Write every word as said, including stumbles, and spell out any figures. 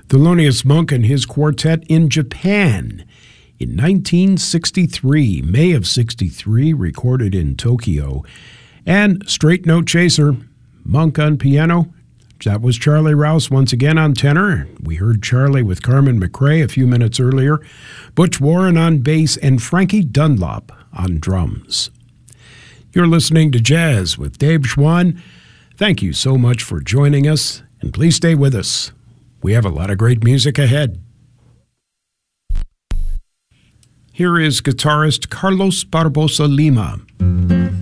Thelonious Monk and his quartet in Japan in nineteen sixty-three, May of sixty-three, recorded in Tokyo. And Straight Note Chaser, Monk on piano. That was Charlie Rouse once again on tenor. We heard Charlie with Carmen McRae a few minutes earlier. Butch Warren on bass and Frankie Dunlop on drums. You're listening to Jazz with Dave Schwann. Thank you so much for joining us, and please stay with us. We have a lot of great music ahead. Here is guitarist Carlos Barbosa Lima.